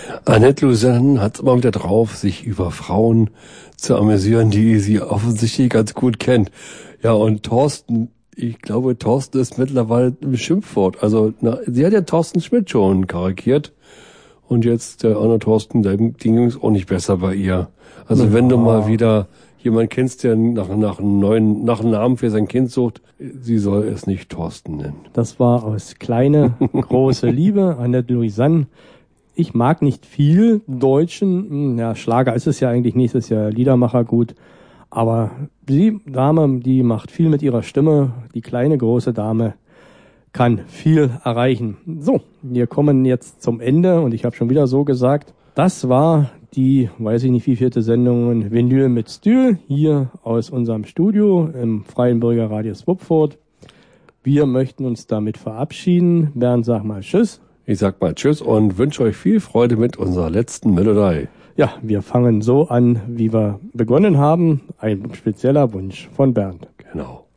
Annette Lausanne hat es immer wieder drauf, sich über Frauen zu amüsieren, die sie offensichtlich ganz gut kennt. Ja, und Thorsten, ich glaube, Thorsten ist mittlerweile ein Schimpfwort. Also, sie hat ja Thorsten Schmidt schon karikiert. Und jetzt der Anna Thorsten, dem ging es auch nicht besser bei ihr. Also wenn du mal wieder jemand kennst, der nach einem Namen für sein Kind sucht, sie soll es nicht Thorsten nennen. Das war aus kleine, große Liebe, Annette Lausanne. Ich mag nicht viel Deutschen. Ja, Schlager ist es ja eigentlich nicht, es ist ja Liedermacher gut. Aber die Dame, die macht viel mit ihrer Stimme. Die kleine, große Dame kann viel erreichen. So, wir kommen jetzt zum Ende und ich habe schon wieder so gesagt, das war die, weiß ich nicht wie vierte Sendung, Vinyl mit Stühl, hier aus unserem Studio im Freien Bürgerradio Swupfurt. Wir möchten uns damit verabschieden. Bernd, sag mal Tschüss. Ich sag mal Tschüss und wünsche euch viel Freude mit unserer letzten Melodie. Ja, wir fangen so an, wie wir begonnen haben. Ein spezieller Wunsch von Bernd. Genau.